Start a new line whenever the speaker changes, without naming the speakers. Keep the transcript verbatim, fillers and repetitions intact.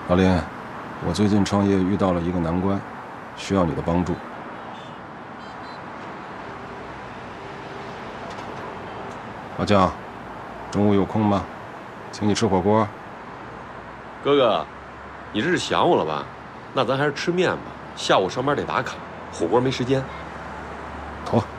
老林，我最近创业遇到了一个难关，需要你的帮助。老姜，中午有空吗？请你吃火锅。
哥哥，你这是想我了吧？那咱还是吃面吧。下午上班得打卡，火锅没时间。
妥。